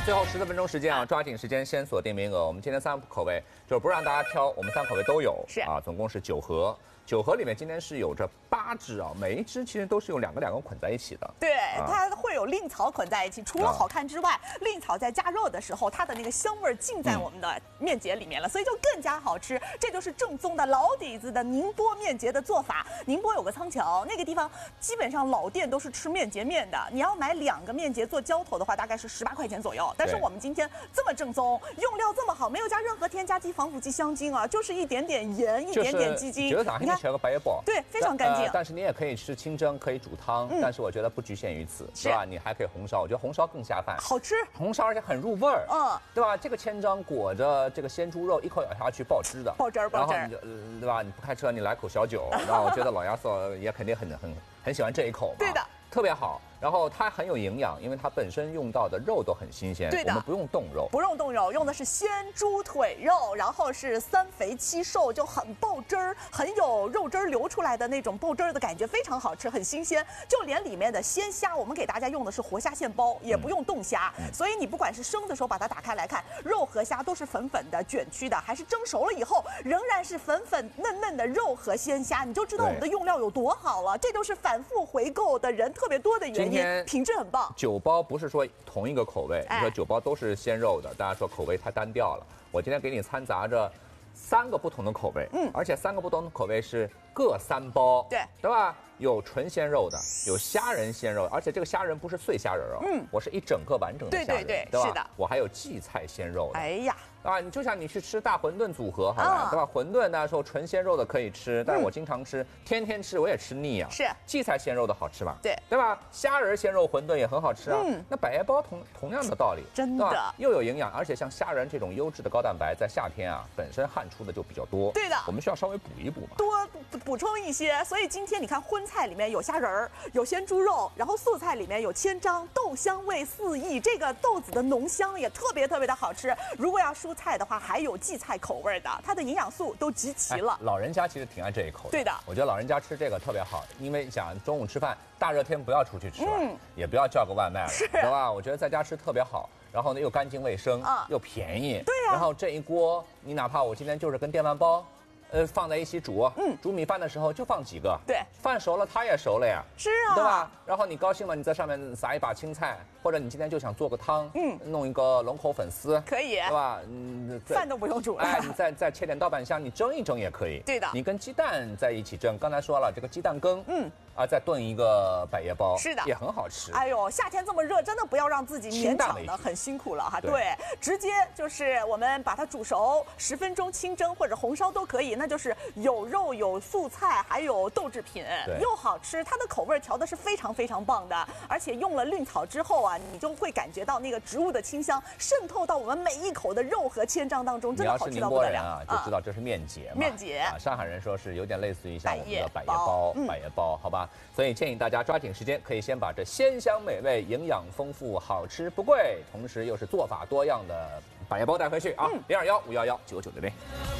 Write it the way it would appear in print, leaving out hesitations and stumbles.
最后10多分钟时间啊，抓紧时间先锁定名额。我们今天3个口味就是不让大家挑，我们3口味都有， 是啊，总共是9盒。9盒里面今天是有着8只啊，每一只其实都是用两个捆在一起的。 对，它会有令草捆在一起。除了好看之外，令草在加热的时候，它的那个香味浸在我们的面结里面了，所以就更加好吃。这就是正宗的老底子的宁波面结的做法。宁波有个仓桥，那个地方基本上老店都是吃面结面的。你要买2个面结做浇头的话，大概是18块钱左右。但是我们今天这么正宗，用料这么好，没有加任何添加剂、防腐剂、香精啊，就是一点点盐，一点点鸡精。 你看。个白叶包， 对，非常干净。 但是你也可以吃清蒸，可以煮汤，但是我觉得不局限于此，是吧？你还可以红烧，我觉得红烧更下饭， 好吃。 红烧而且很入味儿，对吧？这个千张裹着这个鲜猪肉，一口咬下去爆汁的， 爆汁儿， 然后对吧？你不开车，你来口小酒，然后我觉得老亚瑟也肯定很喜欢这一口嘛， 对的， 特别好。然后它很有营养，因为它本身用到的肉都很新鲜， 对的， 我们不用冻肉， 不用冻肉，用的是鲜猪腿肉，然后是3肥7瘦，就很爆汁儿，很有肉汁儿流出来的那种爆汁儿的感觉，非常好吃，很新鲜。就连里面的鲜虾，我们给大家用的是活虾现包，也不用冻虾，所以你不管是生的时候把它打开来看，肉和虾都是粉粉的卷曲的，还是蒸熟了以后仍然是粉粉嫩嫩的肉和鲜虾，你就知道我们的用料有多好了。这就是反复回购的人特别多的原因，品质很棒。 9包不是说同一个口味，你说9包都是鲜肉的，大家说口味太单调了。我今天给你掺杂着3个不同的口味，而且3个不同的口味是各3包，对吧？有纯鲜肉的，有虾仁鲜肉，而且这个虾仁不是碎虾仁哦，我是一整个完整的虾仁，对吧？是的，我还有荠菜鲜肉的， 哎呀。 啊，你就像你去吃大馄饨组合好了，对吧？馄饨那时候纯鲜肉的可以吃，但是我经常吃，天天吃我也吃腻啊。 是， 荠菜鲜肉的好吃吧？ 对吧？虾仁鲜肉馄饨也很好吃啊。那百叶包同样的道理， 真的又有营养，而且像虾仁这种优质的高蛋白，在夏天啊本身汗出的就比较多， 对的， 我们需要稍微补一补嘛， 多补充一些。所以今天你看荤菜里面有虾仁儿，有鲜猪肉，然后素菜里面有千张，豆香味四溢，这个豆子的浓香也特别的好吃。如果要蔬菜的话，还有荠菜口味的，它的营养素都集齐了。 老人家其实挺爱这一口的， 对的， 我觉得老人家吃这个特别好，因为想中午吃饭，大热天不要出去吃了，也不要叫个外卖了，对吧？我觉得在家吃特别好。然后呢，又干净卫生，又便宜， 对呀。 然后这一锅，你哪怕我今天就是跟电饭煲，放在一起煮，煮米饭的时候就放几个， 对， 饭熟了它也熟了呀， 是啊， 对吧？然后你高兴了，你在上面撒一把青菜，或者你今天就想做个汤，弄一个龙口粉丝， 可以， 对吧？ 饭都不用煮了， 哎，你再切点豆瓣香，你蒸一蒸也可以， 对的。 你跟鸡蛋在一起蒸，刚才说了这个鸡蛋羹，再炖一个百叶包， 是的， 也很好吃。 哎呦，夏天这么热，真的不要让自己勉强的很辛苦了哈。对，直接就是我们把它煮熟10分钟，清蒸或者红烧都可以，那就是有肉有素菜，还有豆制品，又好吃。它的口味调的是非常棒的，而且用了绿草之后啊，你就会感觉到那个植物的清香渗透到我们每一口的肉和千张当中，真的好吃到不得了。 你要是宁波人啊，就知道这是面结嘛。 面结啊，上海人说是有点类似于像我们的百叶包，好吧？所以建议大家抓紧时间，可以先把这鲜香美味、营养丰富、好吃不贵，同时又是做法多样的百叶包带回去啊！021-511-9960。